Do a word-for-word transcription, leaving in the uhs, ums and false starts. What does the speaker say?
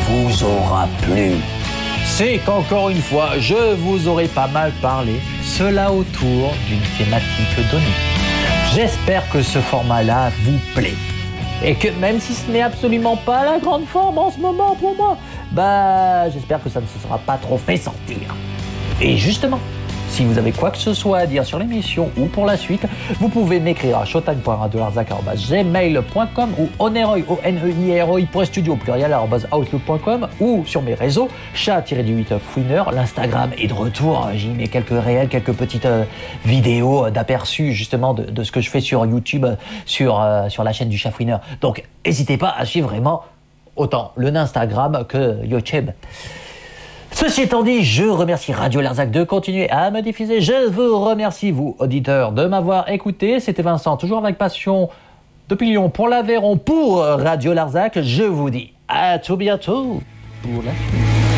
vous aura plu. C'est qu'encore une fois, je vous aurai pas mal parlé, cela autour d'une thématique donnée. J'espère que ce format-là vous plaît. Et que même si ce n'est absolument pas la grande forme en ce moment pour moi, bah j'espère que ça ne se sera pas trop fait sentir. Et justement, si vous avez quoi que ce soit à dire sur l'émission ou pour la suite, vous pouvez m'écrire à showtime point radio larzac arobase gmail point com ou oneroy, o n e i r o i point studio pluriel arobase outlook point com ou sur mes réseaux, chat-du-huit fouineur, l'Instagram est de retour, j'y mets quelques réels, quelques petites euh, vidéos d'aperçus justement de, de ce que je fais sur YouTube, sur, euh, sur la chaîne du chat fouineur. Donc n'hésitez pas à suivre vraiment autant le Instagram que YouTube. Ceci étant dit, je remercie Radio Larzac de continuer à me diffuser. Je vous remercie, vous, auditeurs, de m'avoir écouté. C'était Vincent, toujours avec passion, depuis Lyon pour l'Aveyron, pour Radio Larzac. Je vous dis à tout bientôt pour la suite.